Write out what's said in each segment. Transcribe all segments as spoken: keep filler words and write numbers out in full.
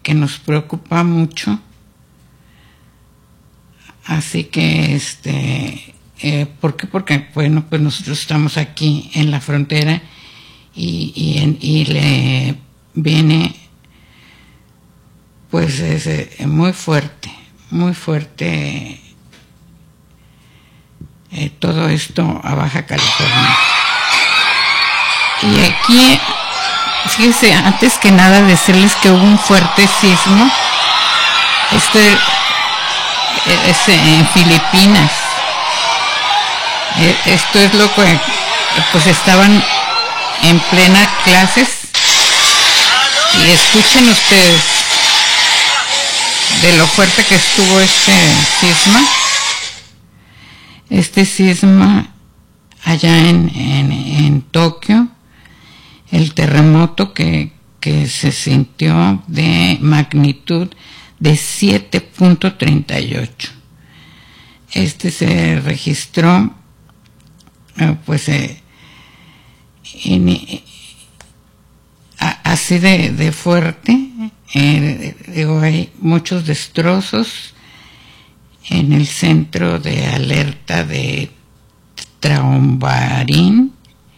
que nos preocupa mucho. Así que, este, eh, ¿por qué? Porque, bueno, pues nosotros estamos aquí en la frontera y, y, en, y le viene, pues, es, eh, muy fuerte, muy fuerte eh, todo esto a Baja California. Y aquí, fíjese, antes que nada decirles que hubo un fuerte sismo. Este es en Filipinas. Esto es lo que, pues estaban en plena clases y escuchen ustedes de lo fuerte que estuvo este sisma. Este sisma allá en, en, en Tokio, el terremoto que, que se sintió de magnitud de siete punto treinta y ocho. Este se registró eh, pues eh, en, eh, así de, de fuerte. Eh, digo, hay muchos destrozos en el centro de alerta de Traumbarín.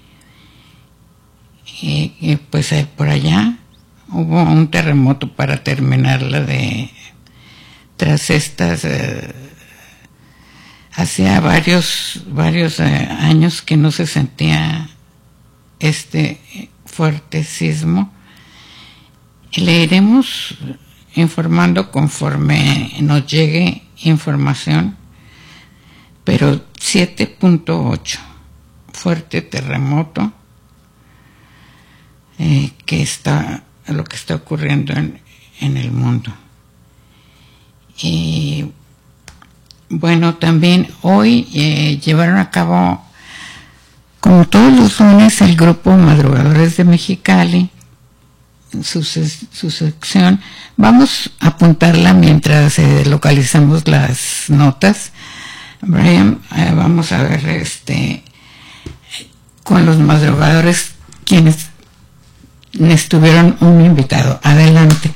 Y, y pues eh, por allá hubo un terremoto para terminarla de tras estas eh, hacía varios varios eh, años que no se sentía este fuerte sismo. Le iremos informando conforme nos llegue información, pero siete punto ocho, fuerte terremoto eh, que está lo que está ocurriendo en, en el mundo. Y bueno, también hoy eh, llevaron a cabo, como todos los lunes, el grupo Madrugadores de Mexicali, su, su sección. Vamos a apuntarla mientras eh, localizamos las notas. Brian, eh, vamos a ver este con los madrugadores quienes estuvieron un invitado. Adelante.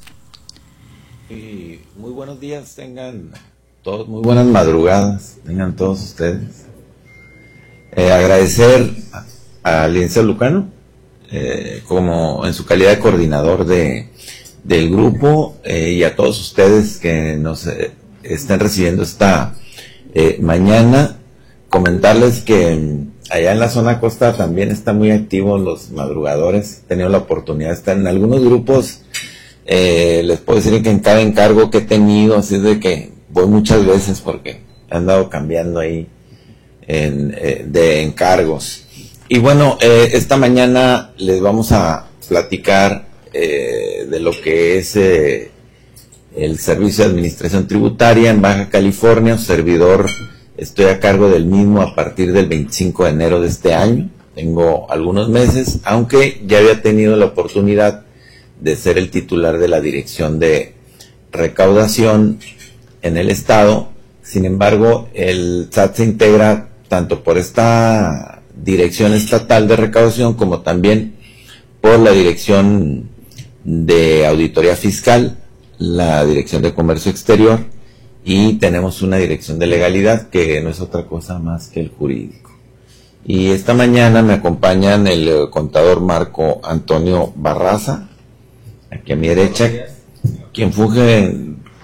Y muy buenos días tengan todos, muy buenas madrugadas tengan todos ustedes. Eh, agradecer al licenciado Lucano eh, como en su calidad de coordinador de del grupo eh, y a todos ustedes que nos eh, estén recibiendo esta eh, mañana. Comentarles que allá en la zona costa también están muy activos los madrugadores. He tenido la oportunidad de estar en algunos grupos. Eh, les puedo decir que en cada encargo que he tenido, así de que voy muchas veces porque he andado cambiando ahí en, eh, de encargos. Y bueno, eh, esta mañana les vamos a platicar eh, de lo que es eh, el Servicio de Administración Tributaria en Baja California. Servidor, estoy a cargo del mismo a partir del veinticinco de enero de este año. Tengo algunos meses, aunque ya había tenido la oportunidad de ser el titular de la Dirección de Recaudación en el Estado. Sin embargo, el S A T se integra tanto por esta Dirección Estatal de Recaudación como también por la Dirección de Auditoría Fiscal, la Dirección de Comercio Exterior, y tenemos una Dirección de Legalidad que no es otra cosa más que el jurídico. Y esta mañana me acompañan el contador Marco Antonio Barraza, aquí a mi derecha, quien funge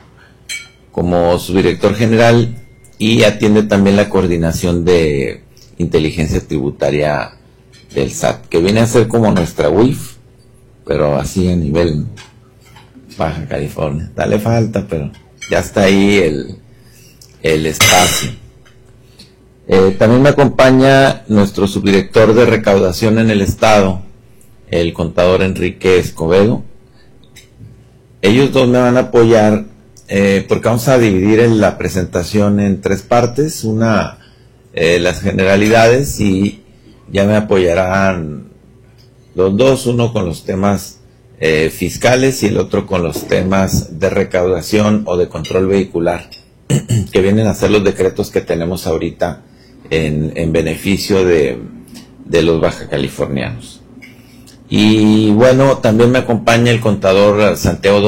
como subdirector general y atiende también la coordinación de inteligencia tributaria del S A T, que viene a ser como nuestra U I F, pero así a nivel Baja California. Dale falta, pero ya está ahí el, el espacio. Eh, también me acompaña nuestro subdirector de recaudación en el Estado, el contador Enrique Escobedo. Ellos dos me van a apoyar eh, porque vamos a dividir en la presentación en tres partes. Una, eh, las generalidades, y ya me apoyarán los dos, uno con los temas eh, fiscales y el otro con los temas de recaudación o de control vehicular, que vienen a ser los decretos que tenemos ahorita en, en beneficio de, de los baja californianos. Y bueno, también me acompaña el contador Santiago